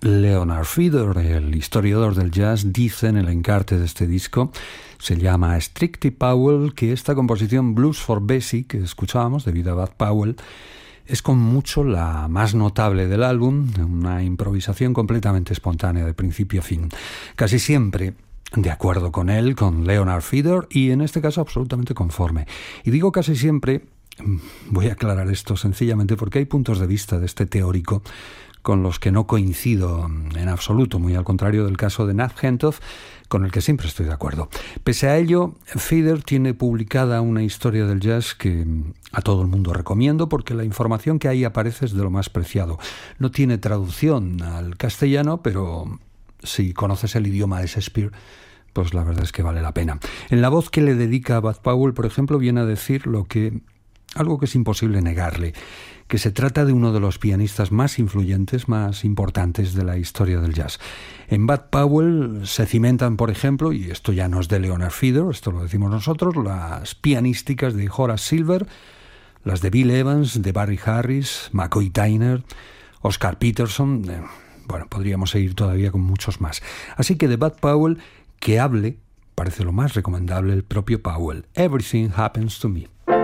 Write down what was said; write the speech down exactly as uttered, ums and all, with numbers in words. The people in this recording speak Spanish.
Leonard Feather, el historiador del jazz, dice en el encarte de este disco, se llama Strictly Powell, que esta composición Blues for Bessie que escuchábamos debido a Bud Powell es con mucho la más notable del álbum, una improvisación completamente espontánea de principio a fin. Casi siempre de acuerdo con él, con Leonard Feather, y en este caso absolutamente conforme. Y digo casi siempre, voy a aclarar esto sencillamente porque hay puntos de vista de este teórico con los que no coincido en absoluto, muy al contrario del caso de Nat Hentoff, con el que siempre estoy de acuerdo. Pese a ello, Feather tiene publicada una historia del jazz que a todo el mundo recomiendo porque la información que ahí aparece es de lo más preciado. No tiene traducción al castellano, pero si conoces el idioma de Shakespeare, pues la verdad es que vale la pena. En la voz que le dedica a Bud Powell, por ejemplo, viene a decir lo que, algo que es imposible negarle, que se trata de uno de los pianistas más influyentes, más importantes de la historia del jazz. En Bud Powell se cimentan, por ejemplo, y esto ya no es de Leonard Feather, esto lo decimos nosotros, las pianísticas de Horace Silver, las de Bill Evans, de Barry Harris, McCoy Tyner, Oscar Peterson, eh, bueno, podríamos seguir todavía con muchos más. Así que de Bud Powell, que hable, parece lo más recomendable el propio Powell. Everything Happens to Me.